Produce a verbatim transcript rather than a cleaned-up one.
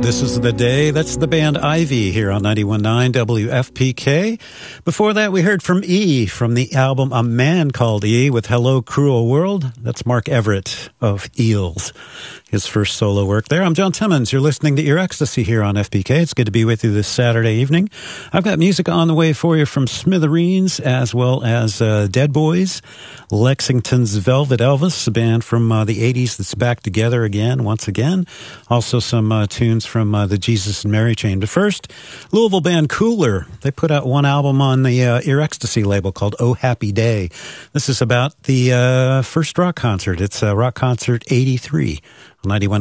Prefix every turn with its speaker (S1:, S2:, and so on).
S1: This is the Day. That's the band Ivy here on ninety-one point nine W F P K. Before that, we heard from E from the album A Man Called E with Hello Cruel World. That's Mark Everett of Eels, his first solo work there. I'm John Timmons. You're listening to Ear Ecstasy here on F P K. It's good to be with you this Saturday evening. I've got music on the way for you from Smithereens as well as uh, Dead Boys, Lexington's Velvet Elvis, a band from uh, the eighties that's back together again, once again. Also some uh, tunes from uh, the Jesus and Mary chain. But first, Louisville band Cooler. They put out one album on the uh, Ear Ecstasy label called Oh Happy Day. This is about the uh, first rock concert. It's uh, Rock Concert eighty-three. ninety-one